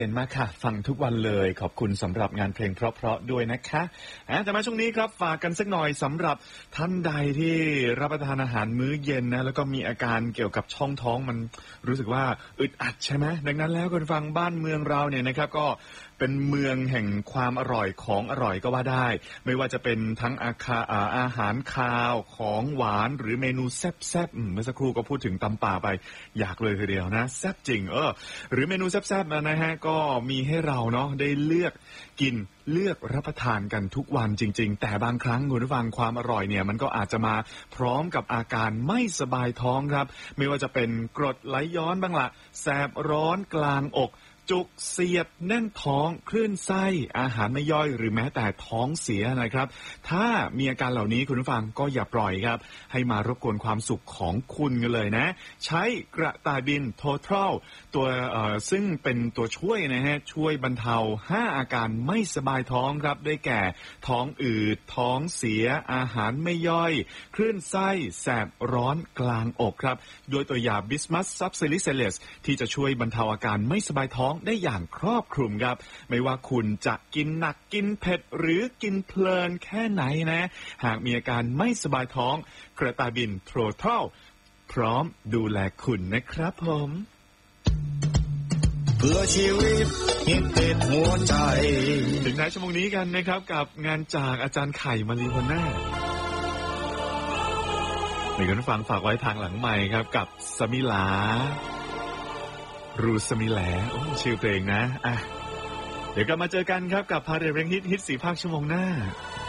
เป็นมากค่ะฟังทุกวันเลยขอบคุณสำหรับงานเพลงเพราะๆด้วยนะคะแต่มาช่วงนี้ครับฝากกันสักหน่อยสำหรับท่านใดที่รับประทานอาหารมื้อเย็นนะแล้วก็มีอาการเกี่ยวกับช่องท้องมันรู้สึกว่าอึดอัดใช่ไหมดังนั้นแล้วคุณฟังบ้านเมืองเราเนี่ยนะครับก็เป็นเมืองแห่งความอร่อยของอร่อยก็ว่าได้ไม่ว่าจะเป็นทั้งอาหารคาวของหวานหรือเมนูแซ่บๆเมื่อสักครู่ก็พูดถึงตำป่าไปอยากเลยทีเดียวนะแซ่บจริงหรือเมนูแซ่บๆนะฮะก็มีให้เราเนาะได้เลือกกินเลือกรับประทานกันทุกวันจริงๆแต่บางครั้งคุณผู้ฟังความอร่อยเนี่ยมันก็อาจจะมาพร้อมกับอาการไม่สบายท้องครับไม่ว่าจะเป็นกรดไหลย้อนบ้างละแสบร้อนกลางอกจุกเสียดแน่นท้องคลื่นไส้อาหารไม่ย่อยหรือแม้แต่ท้องเสียนะครับถ้ามีอาการเหล่านี้คุณผู้ฟังก็อย่าปล่อยครับให้มารบกวนความสุขของคุณกันเลยนะใช้กระต่ายบิน Total ตัวซึ่งเป็นตัวช่วยนะฮะช่วยบรรเทา5อาการไม่สบายท้องครับได้แก่ท้องอืดท้องเสียอาหารไม่ย่อยคลื่นไส้แสบร้อนกลางอกครับด้วยตัวยา Bismuth Subsalicylates ที่จะช่วยบรรเทาอาการไม่สบายท้องได้อย่างครอบคลุมครับไม่ว่าคุณจะกินหนักกินเผ็ดหรือกินเพลินแค่ไหนนะหากมีอาการไม่สบายท้องกระต่ายบิน Total พร้อมดูแลคุณนะครับผมเพื่อชีวิตฮิตติดหัวใจถึงท้ายชั่วโมงนี้กันนะครับกับงานจากอาจารย์ไข่มารีวันน่ามีคนฟังฝากไว้ทางหลังใหม่ครับกับสมิลารูสมิแหลชื่อเพลงนะเดี๋ยวกลับมาเจอกันครับกับพาเรเร่งฮิต4 ภาคชั่วโมงหน้า